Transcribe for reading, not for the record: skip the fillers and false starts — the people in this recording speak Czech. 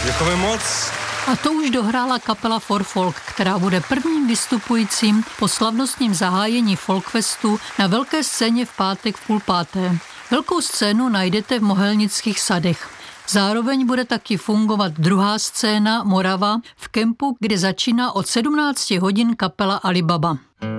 Děkujeme moc. A to už dohrála kapela For Folk, která bude prvním vystupujícím po slavnostním zahájení Folkfestu na velké scéně v pátek v 17:30. Velkou scénu najdete v Mohelnických sadech. Zároveň bude taky fungovat druhá scéna Morava v kempu, kde začíná od 17 hodin kapela Alibaba.